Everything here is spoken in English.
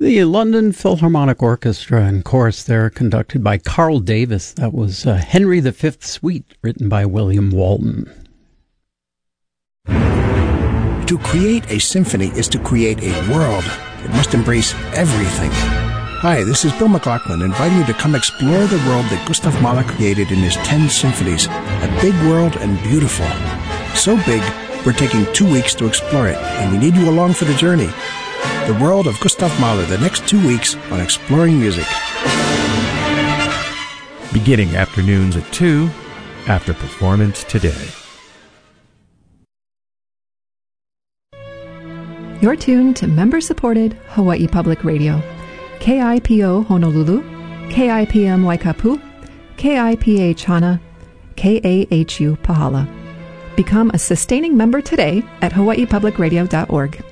The London Philharmonic Orchestra and Chorus there, conducted by Carl Davis. That was Henry V Suite, written by William Walton. To create a symphony is to create a world. It must embrace everything. Hi, this is Bill McLaughlin, inviting you to come explore the world that Gustav Mahler created in his 10 symphonies. A big world and beautiful. So big, we're taking 2 weeks to explore it, and we need you along for the journey. The world of Gustav Mahler, the next 2 weeks on Exploring Music. Beginning afternoons at 2, after Performance Today. You're tuned to member-supported Hawaii Public Radio. KIPO Honolulu, KIPM Waikapu, KIPH Hana, KAHU Pahala. Become a sustaining member today at hawaiipublicradio.org.